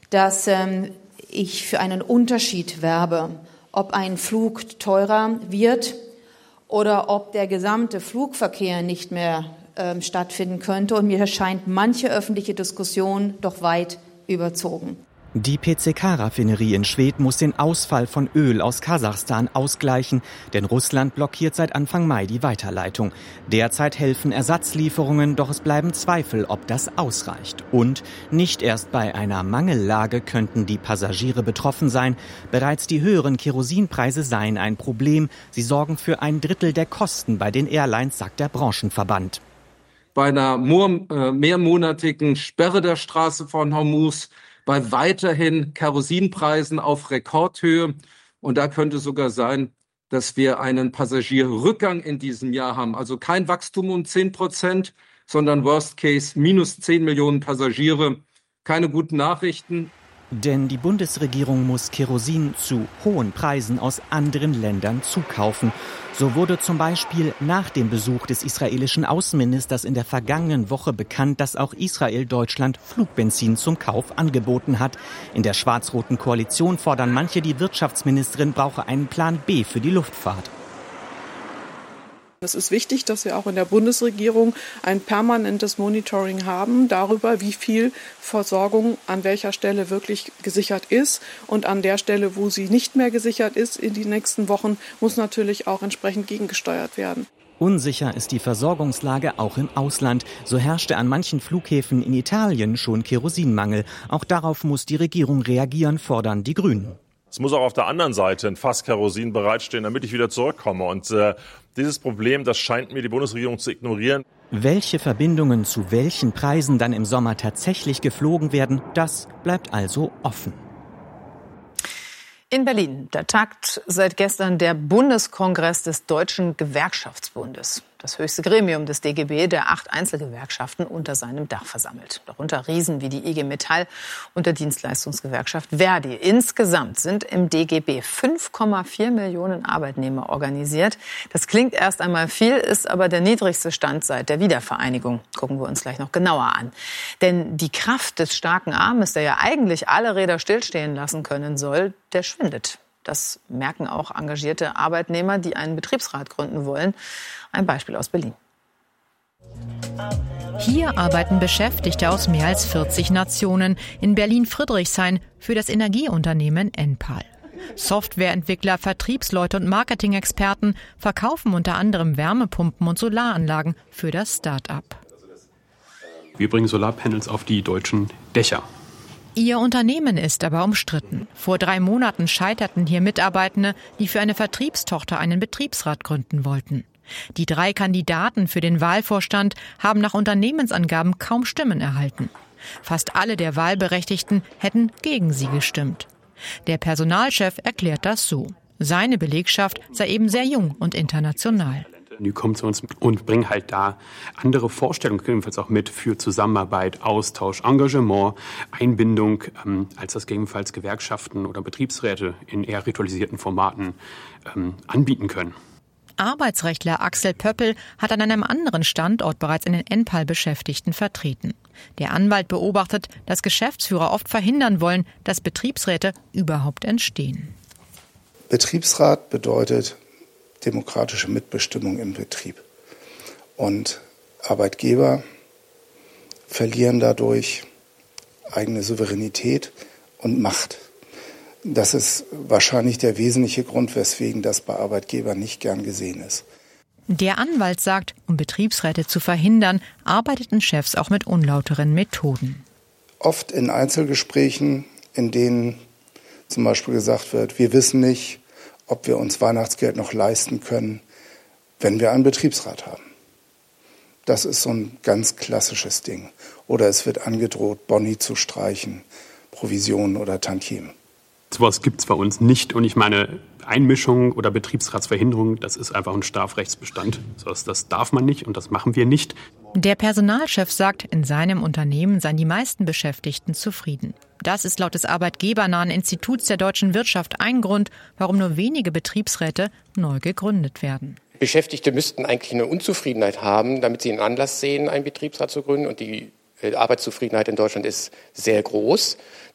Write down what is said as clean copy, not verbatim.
dass ich für einen Unterschied werbe, ob ein Flug teurer wird oder ob der gesamte Flugverkehr nicht mehr stattfinden könnte. Und mir scheint manche öffentliche Diskussion doch weit überzogen. Die PCK-Raffinerie in Schwedt muss den Ausfall von Öl aus Kasachstan ausgleichen, denn Russland blockiert seit Anfang Mai die Weiterleitung. Derzeit helfen Ersatzlieferungen, doch es bleiben Zweifel, ob das ausreicht. Und nicht erst bei einer Mangellage könnten die Passagiere betroffen sein. Bereits die höheren Kerosinpreise seien ein Problem. Sie sorgen für 1/3 der Kosten bei den Airlines, sagt der Branchenverband. Bei einer mehrmonatigen Sperre der Straße von Hormuz, bei weiterhin Kerosinpreisen auf Rekordhöhe. Und da könnte sogar sein, dass wir einen Passagierrückgang in diesem Jahr haben. Also kein Wachstum um 10%, sondern Worst Case minus 10 Millionen Passagiere. Keine guten Nachrichten. Denn die Bundesregierung muss Kerosin zu hohen Preisen aus anderen Ländern zukaufen. So wurde zum Beispiel nach dem Besuch des israelischen Außenministers in der vergangenen Woche bekannt, dass auch Israel Deutschland Flugbenzin zum Kauf angeboten hat. In der schwarz-roten Koalition fordern manche, die Wirtschaftsministerin brauche einen Plan B für die Luftfahrt. Es ist wichtig, dass wir auch in der Bundesregierung ein permanentes Monitoring haben darüber, wie viel Versorgung an welcher Stelle wirklich gesichert ist. Und an der Stelle, wo sie nicht mehr gesichert ist, in die nächsten Wochen, muss natürlich auch entsprechend gegengesteuert werden. Unsicher ist die Versorgungslage auch im Ausland. So herrschte an manchen Flughäfen in Italien schon Kerosinmangel. Auch darauf muss die Regierung reagieren, fordern die Grünen. Es muss auch auf der anderen Seite ein Fass Kerosin bereitstehen, damit ich wieder zurückkomme. Und dieses Problem, das scheint mir die Bundesregierung zu ignorieren. Welche Verbindungen zu welchen Preisen dann im Sommer tatsächlich geflogen werden, das bleibt also offen. In Berlin, da tagt seit gestern der Bundeskongress des Deutschen Gewerkschaftsbundes. Das höchste Gremium des DGB, der 8 Einzelgewerkschaften unter seinem Dach versammelt. Darunter Riesen wie die IG Metall und der Dienstleistungsgewerkschaft Verdi. Insgesamt sind im DGB 5,4 Millionen Arbeitnehmer organisiert. Das klingt erst einmal viel, ist aber der niedrigste Stand seit der Wiedervereinigung. Gucken wir uns gleich noch genauer an. Denn die Kraft des starken Armes, der ja eigentlich alle Räder stillstehen lassen können soll, der schwindet. Das merken auch engagierte Arbeitnehmer, die einen Betriebsrat gründen wollen. Ein Beispiel aus Berlin. Hier arbeiten Beschäftigte aus mehr als 40 Nationen in Berlin-Friedrichshain für das Energieunternehmen Enpal. Softwareentwickler, Vertriebsleute und Marketing-Experten verkaufen unter anderem Wärmepumpen und Solaranlagen für das Start-up. Wir bringen Solarpanels auf die deutschen Dächer. Ihr Unternehmen ist aber umstritten. Vor 3 Monaten scheiterten hier Mitarbeitende, die für eine Vertriebstochter einen Betriebsrat gründen wollten. Die 3 Kandidaten für den Wahlvorstand haben nach Unternehmensangaben kaum Stimmen erhalten. Fast alle der Wahlberechtigten hätten gegen sie gestimmt. Der Personalchef erklärt das so. Seine Belegschaft sei eben sehr jung und international. Die kommen zu uns und bringen halt da andere Vorstellungen, gegebenenfalls auch mit für Zusammenarbeit, Austausch, Engagement, Einbindung, als das gegebenenfalls Gewerkschaften oder Betriebsräte in eher ritualisierten Formaten anbieten können. Arbeitsrechtler Axel Pöppel hat an einem anderen Standort bereits einen Enpal-Beschäftigten vertreten. Der Anwalt beobachtet, dass Geschäftsführer oft verhindern wollen, dass Betriebsräte überhaupt entstehen. Betriebsrat bedeutet demokratische Mitbestimmung im Betrieb. Und Arbeitgeber verlieren dadurch eigene Souveränität und Macht. Das ist wahrscheinlich der wesentliche Grund, weswegen das bei Arbeitgebern nicht gern gesehen ist. Der Anwalt sagt, um Betriebsräte zu verhindern, arbeiteten Chefs auch mit unlauteren Methoden. Oft in Einzelgesprächen, in denen zum Beispiel gesagt wird, wir wissen nicht, ob wir uns Weihnachtsgeld noch leisten können, wenn wir einen Betriebsrat haben. Das ist so ein ganz klassisches Ding. Oder es wird angedroht, Boni zu streichen, Provisionen oder Tantiemen. Sowas gibt es bei uns nicht. Und ich meine, Einmischung oder Betriebsratsverhinderung, das ist einfach ein Strafrechtsbestand. Das darf man nicht und das machen wir nicht. Der Personalchef sagt, in seinem Unternehmen seien die meisten Beschäftigten zufrieden. Das ist laut des arbeitgebernahen Instituts der deutschen Wirtschaft ein Grund, warum nur wenige Betriebsräte neu gegründet werden. Beschäftigte müssten eigentlich eine Unzufriedenheit haben, damit sie einen Anlass sehen, einen Betriebsrat zu gründen. Und die Arbeitszufriedenheit in Deutschland ist sehr groß.